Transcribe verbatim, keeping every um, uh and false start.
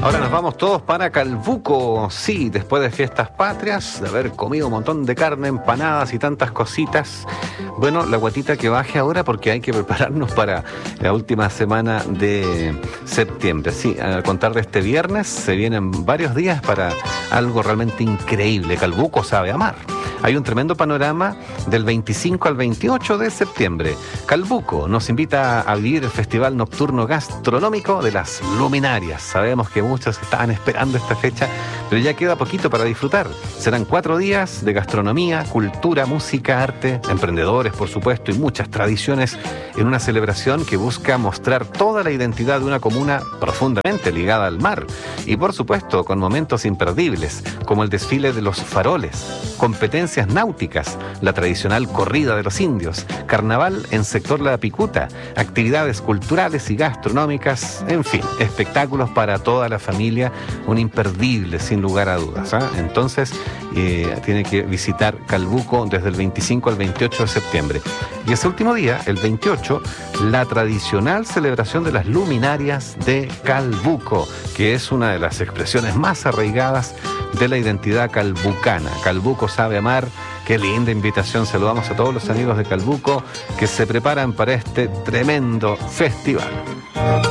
Ahora nos vamos todos para Calbuco. Sí, después de fiestas patrias, de haber comido un montón de carne, empanadas y tantas cositas. Bueno, la guatita que baje ahora porque hay que prepararnos para la última semana de septiembre. Sí, a contar de este viernes se vienen varios días para algo realmente increíble. Calbuco sabe amar. Hay un tremendo panorama del veinticinco al veintiocho de septiembre. Calbuco nos invita a vivir el Festival Nocturno Gastronómico de las Luminarias. Sabemos que muchos estaban esperando esta fecha, pero ya queda poquito para disfrutar. Serán cuatro días de gastronomía, cultura, música, arte, emprendedores, por supuesto, y muchas tradiciones en una celebración que busca mostrar toda la identidad de una comuna profundamente ligada al mar. Y, por supuesto, con momentos imperdibles, como el desfile de los faroles, competencias náuticas, la tradicional corrida de los indios, carnaval en sector La Picuta, actividades culturales y gastronómicas, en fin, espectáculos para toda la familia, un imperdible sin lugar a dudas, ¿eh? Entonces eh, tiene que visitar Calbuco desde el veinticinco al veintiocho de septiembre. Y ese último día, el veintiocho, la tradicional celebración de las luminarias de Calbuco, que es una de las expresiones más arraigadas de la identidad calbucana. Calbuco sabe amar. Qué linda invitación. Saludamos a todos los amigos de Calbuco que se preparan para este tremendo festival.